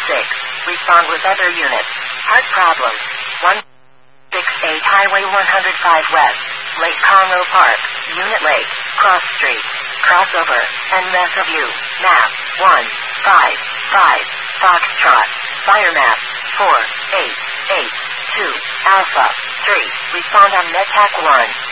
Respond with other units. Heart problem. 168 Highway 105 West. Lake Conroe Park. Unit Lake. Cross Street. Crossover. And mess of you. Map. 155. Foxtrot. Fire map. 4882. Alpha. 3. Respond on NetHack 1.